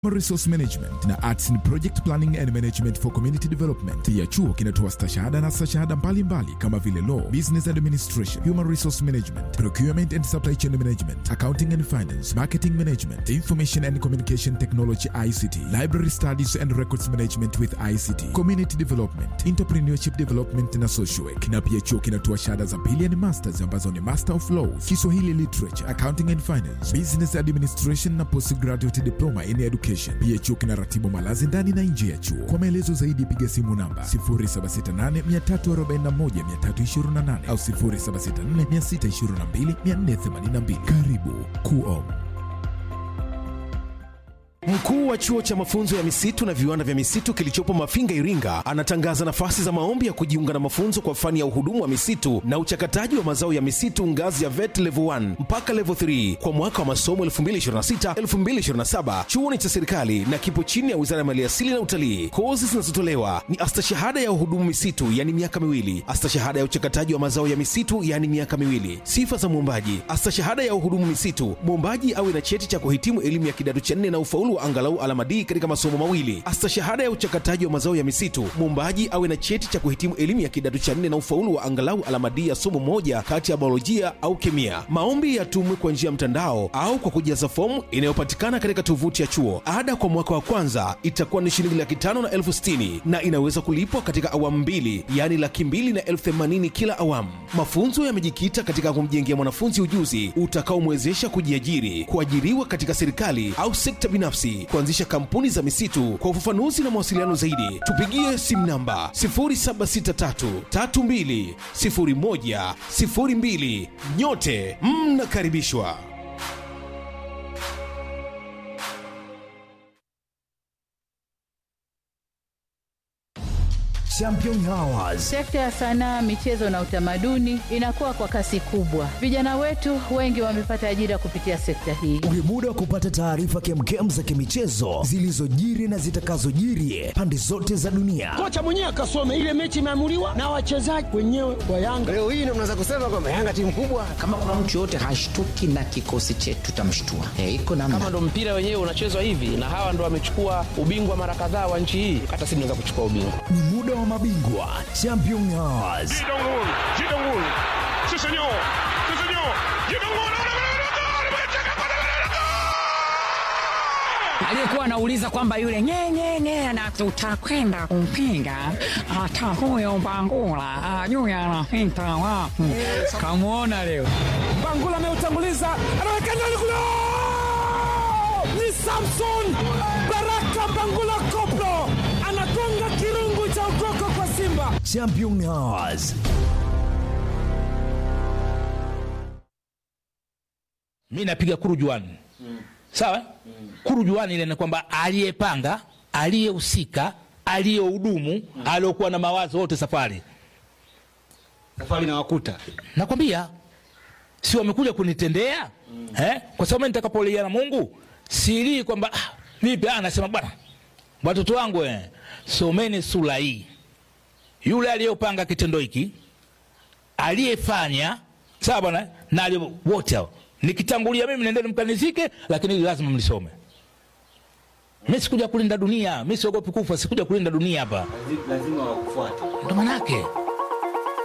Resource Management na Arts in Project Planning and Management for Community Development. Pia chuo kinatoa stashahada na stashahada mbalimbali kama vile Law, Business Administration, Human Resource Management, Procurement and Supply Chain Management, Accounting and Finance, Marketing Management, Information and Communication Technology ICT, Library Studies and Records Management with ICT, Community Development, Entrepreneurship Development na Social Work. Na pia chuo kinatoa shahada za pili and masters ambazo ni Master of Laws, Kiswahili Literature, Accounting and Finance, Business Administration na Postgraduate Diploma in Education. Pia chuo kinaratibu malazi ndani na nje ya chuo. Kwa maelezo zaidi piga simu namba 0768341328 au 0764622482. Karibu KUOM. Mkuu wa chuo cha mafunzo ya misitu na viwanda vya misitu kilichopo Mafinga, Iringa, anatangaza nafasi za maombi ya kujiunga na mafunzo kwa fani ya uhudumu wa misitu na uchakataji wa mazao ya misitu ngazi ya VET level 1 mpaka level 3 kwa mwaka wa masomo 2026-2027. Chuo ni cha serikali na kipo chini ya Wizara ya Maliasili na Utalii. Kozi zinazotolewa ni astashahada ya uhudumu misitu, yani miaka miwili, astashahada ya uchakataji wa mazao ya misitu, yani miaka miwili. Sifa za mwombaji: astashahada ya uhudumu misitu, mwombaji awe na cheti cha kuhitimu elimu ya kidato cha 4 na ufaulu wa angalau alama D katika masomo mawili. Astashahada ya uchakataji wa mazao ya misitu, mwombaji awe na cheti cha kuhitimu elimu ya kidato cha 4 na ufaulu wa angalau alama D ya somo moja kati ya biolojia au kemia. Maombi yatumwe kwa njia ya mtandao au kwa kujaza fomu inayopatikana katika tovuti ya chuo. Ada kwa mwaka wa kwanza itakuwa ni shilingi 5,000 na 60,000 na inaweza kulipwa katika awamu mbili, yani 200,000 na 80,000 kila awamu. Mafunzo yamejikita katika kumjengea mwanafunzi ujuzi utakaomwezesha kujiajiri, kuajiriwa katika serikali au sekta binafsi, kuanzisha kampuni za misitu. Kwa ufafanuzi na mawasiliano zaidi, tupigie simu namba 0763320102. Nyote mnakaribishwa. Champion Hours. Sekta ya sanaa, michezo na utamaduni inakuwa kwa kasi kubwa. Vijana wetu wengi wamepata ajira kupitia sekta hii. Ni muda wa kupata taarifa kemkem za kimichezo zilizojiri na zitakazojiri pande zote za dunia. Kocha mwenyewe akasome ile mechi imeamuliwa na wachezaji wenyewe wa Yanga. Leo hii ndio mnaweza kusema kwamba Yanga timu kubwa. Kama kuna mtu yote hashtuki na kikosi chetu, tutamshtua. Iko namna. Kama ndo mpira wenyewe unachezwa hivi na hawa ndo wamechukua ubingwa mara kadhaa wa nchi hii, hata sisi tunaweza kuchukua ubingwa. Ni muda wa mabingwa Champion Hours. Jidongul. Sí señor. Jidongul. Aliyekuwa anauliza kwamba yule nye na tutakwenda kumpinga hata huyo Bangula ajui anapita wapi. Kamuona leo Bangula ameutanguliza, anaweka ndani kule. Ni Samson Baraka Bangula Koplo anagonga kirungu cha ukoko kwa Simba. Champion Hours. Mimi napiga kurujuani. Sawa? Kurujuani ile ni kwamba aliyepanga, aliyehusika, aliyehudumu, aliyokuwa na mawazo wote safari. Safari na wakuta. Nakwambia si wamekuja kunitendea? Kwa sababu nitakapolia na Mungu siri kwamba vipi anasema bwana watoto wangu someni sura hii. Yule aliyopanga kitendo hiki, aliyefanya, sawa bwana, na wote hao nikitangulia mimi nendeni mkanizike, lakini lazima mlisome. Mimi sikuja kulinda dunia, mimi siogopi kufa, sikuja kulinda dunia hapa. Lazima wakufuate. Ndo maana yake.